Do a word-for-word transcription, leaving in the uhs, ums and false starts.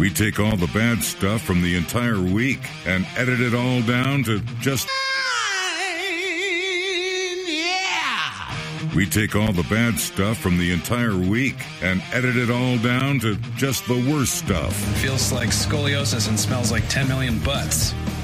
We take all the bad stuff from the entire week and edit it all down to just... We take all the bad stuff from the entire week and edit it all down to just the worst stuff. Feels like scoliosis and smells like ten million butts.